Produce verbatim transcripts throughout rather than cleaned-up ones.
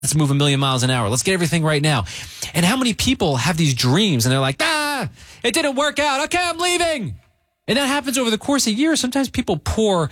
Let's move a million miles an hour. Let's get everything right now. And how many people have these dreams and they're like, ah, it didn't work out. Okay, I'm leaving. And that happens over the course of years. Sometimes people pour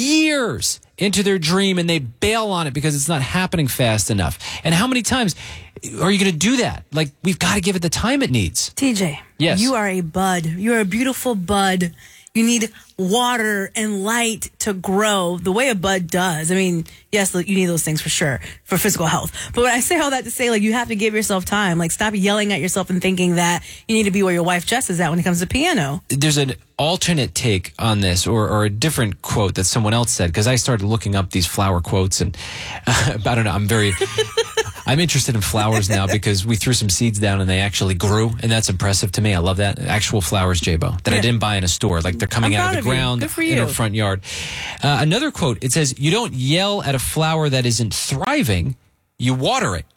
years into their dream and they bail on it because it's not happening fast enough. And how many times are you going to do that? Like, we've got to give it the time it needs. T J, yes. You are a bud. You're a beautiful bud. You need water and light to grow the way a bud does. I mean, yes, you need those things for sure for physical health. But when I say all that to say, like, you have to give yourself time. Like, stop yelling at yourself and thinking that you need to be where your wife Jess is at when it comes to piano. There's an alternate take on this, or, or a different quote that someone else said, because I started looking up these flower quotes, and uh, I don't know, I'm very... I'm interested in flowers now because we threw some seeds down and they actually grew, and that's impressive to me. I love that. Actual flowers, J-Bo, that yeah. I didn't buy in a store. Like, they're coming I'm out of the of ground in our front yard. Uh, another quote, it says, you don't yell at a flower that isn't thriving, you water it.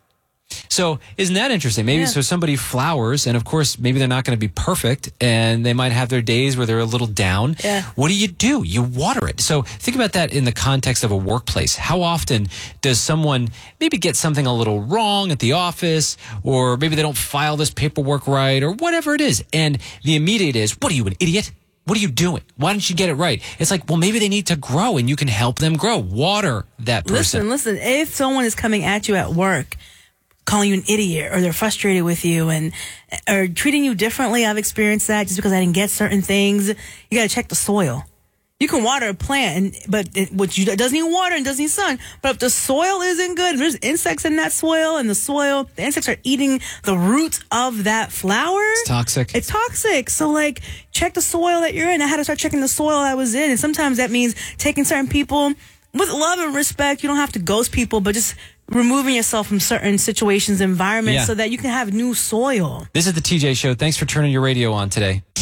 So isn't that interesting? Maybe yeah. so somebody flowers, and of course, maybe they're not going to be perfect, and they might have their days where they're a little down. Yeah. What do you do? You water it. So think about that in the context of a workplace. How often does someone maybe get something a little wrong at the office, or maybe they don't file this paperwork right, or whatever it is, and the immediate is, what are you, an idiot? What are you doing? Why don't you get it right? It's like, well, maybe they need to grow, and you can help them grow. Water that person. Listen, listen, if someone is coming at you at work, calling you an idiot, or they're frustrated with you and or treating you differently. I've experienced that just because I didn't get certain things. You got to check the soil. You can water a plant, and, but it, which you, it doesn't need water and doesn't need sun. But if the soil isn't good, if there's insects in that soil, and the soil, the insects are eating the roots of that flower. It's toxic. It's toxic. So, like, check the soil that you're in. I had to start checking the soil I was in. And sometimes that means taking certain people with love and respect. You don't have to ghost people, but just removing yourself from certain situations, environments, yeah. so that you can have new soil. This is the T J Show. Thanks for turning your radio on today.